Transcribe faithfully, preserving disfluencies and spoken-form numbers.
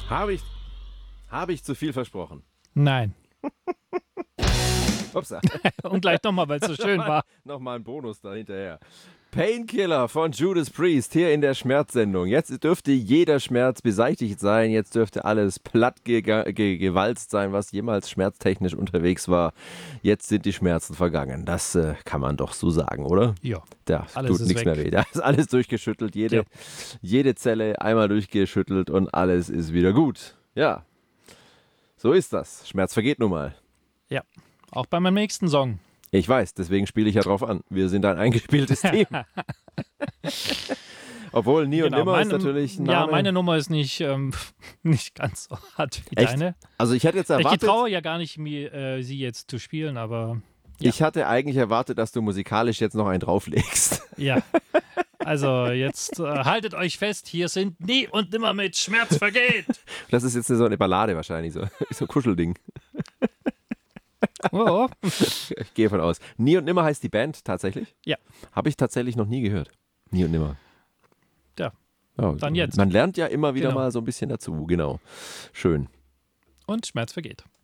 Habe ich, habe ich zu viel versprochen? Nein. Upsa. Und gleich nochmal, weil es so schön war. Nochmal ein Bonus da hinterher. Painkiller von Judas Priest hier in der Schmerzsendung. Jetzt dürfte jeder Schmerz beseitigt sein. Jetzt dürfte alles platt ge- ge- gewalzt sein, was jemals schmerztechnisch unterwegs war. Jetzt sind die Schmerzen vergangen. Das äh, kann man doch so sagen, oder? Ja. Da Alles tut ist nichts weg. mehr weh. Da ist alles durchgeschüttelt. Jede, Ja. jede Zelle einmal durchgeschüttelt und alles ist wieder gut. Ja. So ist das. Schmerz vergeht nun mal. Ja. Auch bei meinem nächsten Song. Ich weiß, deswegen spiele ich ja drauf an. Wir sind ein eingespieltes Team. Obwohl Nie und Genau, Nimmer ist meine- natürlich ein Ja, Name. meine Nummer ist nicht, ähm, nicht ganz so hart wie Echt? deine. Also ich hätte jetzt Ich erwartet, traue ja gar nicht, mir, äh, sie jetzt zu spielen, aber ja. ich hatte eigentlich erwartet, dass du musikalisch jetzt noch einen drauflegst. ja. Also jetzt äh, haltet euch fest, hier sind Nie und Nimmer mit Schmerz vergeht. Das ist jetzt so eine Ballade wahrscheinlich, so, so ein Kuschelding. Oh. Ich gehe von aus. Nie und Nimmer heißt die Band tatsächlich? Ja. Habe ich tatsächlich noch nie gehört. Nie und Nimmer. Ja, Ja, dann jetzt. Man lernt ja immer wieder Genau. mal so ein bisschen dazu, genau. Schön. und Schmerz vergeht.